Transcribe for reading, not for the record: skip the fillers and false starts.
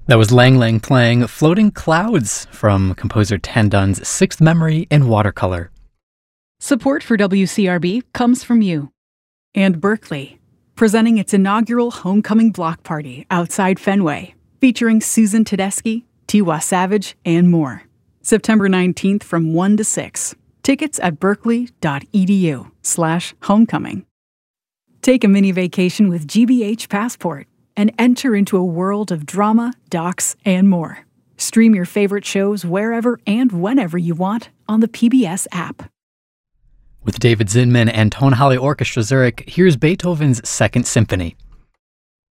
That was Lang Lang playing Floating Clouds from composer Tan Dun's Sixth Memory in watercolor. Support for WCRB comes from you. And Berkeley, presenting its inaugural homecoming block party outside Fenway, featuring Susan Tedeschi, Tiwa Savage, and more. September 19th from 1 to 6. Tickets at berkeley.edu/homecoming. Take a mini vacation with GBH Passport and enter into a world of drama, docs, and more. Stream your favorite shows wherever and whenever you want on the PBS app. With David Zinman and Tonhalle Orchestra Zurich, here's Beethoven's Second Symphony.